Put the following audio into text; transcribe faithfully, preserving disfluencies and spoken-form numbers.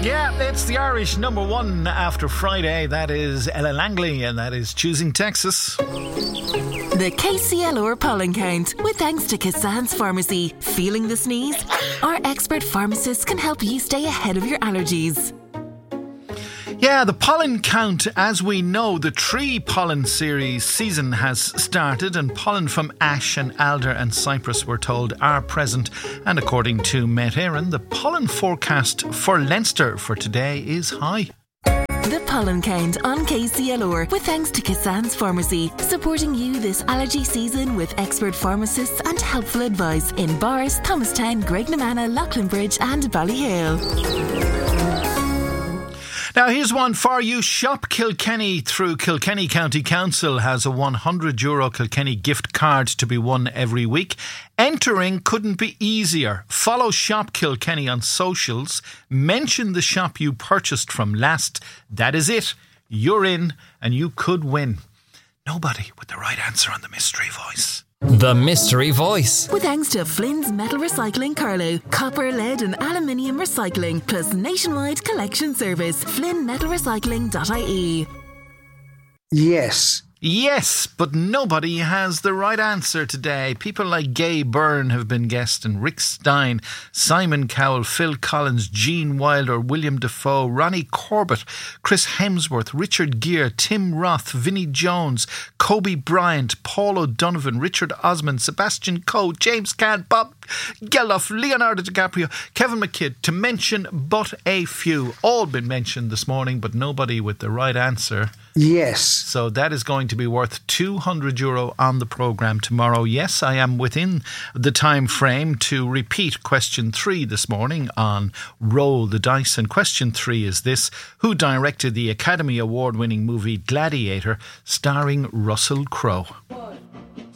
Yeah, it's the Irish number one after Friday. That is Ella Langley, and that is Choosing Texas. The K C L R pollen count, with thanks to Cassan's Pharmacy. Feeling the sneeze? Our expert pharmacists can help you stay ahead of your allergies. Yeah, the pollen count, as we know, the tree pollen series season has started, and pollen from ash and alder and cypress, we're told, are present. And according to Met Éireann, the pollen forecast for Leinster for today is high. The pollen count on K C L R, with thanks to Cassan's Pharmacy, supporting you this allergy season with expert pharmacists and helpful advice in Bars, Thomastown, Graignamanagh, Laughlinbridge and Ballyhale. Now here's one for you. Shop Kilkenny through Kilkenny County Council has a one hundred euro Kilkenny gift card to be won every week. Entering couldn't be easier. Follow Shop Kilkenny on socials. Mention the shop you purchased from last. That is it. You're in and you could win. Nobody with the right answer on the mystery voice. The Mystery Voice. With thanks to Flynn's Metal Recycling Carlow, copper, lead and aluminium recycling, plus nationwide collection service. flynn metal recycling dot I E. Yes. Yes, but nobody has the right answer today. People like Gay Byrne have been guessed, and Rick Stein, Simon Cowell, Phil Collins, Gene Wilder, William Defoe, Ronnie Corbett, Chris Hemsworth, Richard Gere, Tim Roth, Vinnie Jones, Kobe Bryant, Paul O'Donovan, Richard Osman, Sebastian Coe, James Caan, Bob Geldof, Leonardo DiCaprio, Kevin McKidd, to mention but a few. All been mentioned this morning, but nobody with the right answer. Yes. So that is going to be worth two hundred euro on the programme tomorrow. Yes, I am within the time frame to repeat question three this morning on Roll the Dice. And question three is this: who directed the Academy Award winning movie Gladiator, starring Russell Crowe?